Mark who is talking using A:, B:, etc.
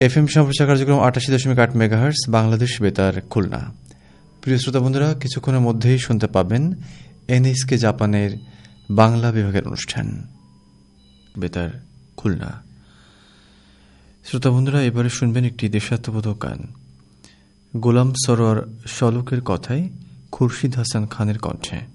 A: FM সম্প্রচার কার্যক্রম ৮৮.৮ megahertz Bangladesh বেতার খুলনা। প্রিয় শ্রোতা বন্ধুরা, কিছুক্ষণের মধ্যেই শুনতে পাবেন এনএসকে জাপানের বাংলা বিভাগের অনুষ্ঠান বেতার খুলনা। শ্রোতা বন্ধুরা, এবারে শুনবেন একটি দেশাত্মবোধক গান। গোলাম সরোয়ার শলকের কথায় খুরশিদ হাসান খানের কণ্ঠে।